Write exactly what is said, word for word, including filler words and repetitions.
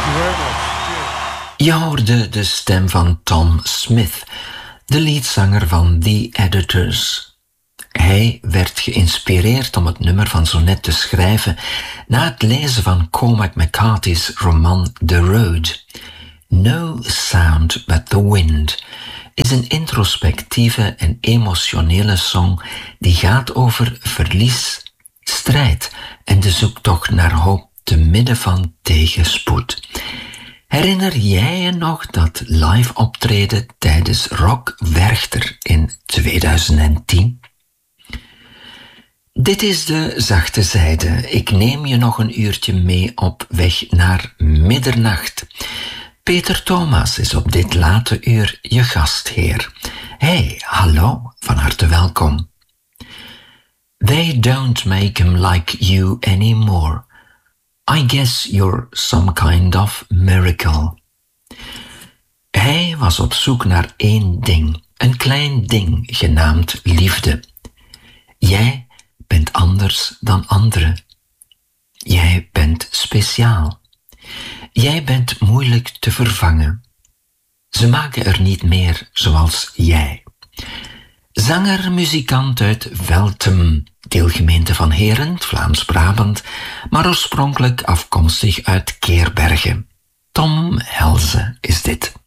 Je hoorde de stem van Tom Smith, de leadzanger van The Editors. Hij werd geïnspireerd om het nummer van zo net te schrijven na het lezen van Cormac McCarthy's roman The Road. No Sound But The Wind is een introspectieve en emotionele song die gaat over verlies, strijd en de zoektocht naar hoop te midden van tegenspoed. Herinner jij je nog dat live optreden tijdens Rock Werchter in tweeduizend tien? Dit is de zachte zijde. Ik neem je nog een uurtje mee op weg naar middernacht. Peter Thomas is op dit late uur je gastheer. Hey, hallo, van harte welkom. They don't make 'em like you anymore. I guess you're some kind of miracle. Hij was op zoek naar één ding, een klein ding genaamd liefde. Jij bent anders dan anderen. Jij bent speciaal. Jij bent moeilijk te vervangen. Ze maken er niet meer zoals jij. Zanger, muzikant uit Veltem, deelgemeente van Herent, Vlaams-Brabant, maar oorspronkelijk afkomstig uit Keerbergen. Tom Helze is dit.